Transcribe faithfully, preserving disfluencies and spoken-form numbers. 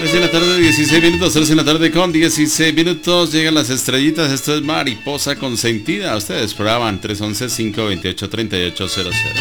tres de la tarde, dieciséis minutos, tres de la tarde con dieciséis minutos, llegan las estrellitas, esto es Mariposa Consentida, ustedes probaban tres once, cinco veintiocho, treinta y ocho cero cero.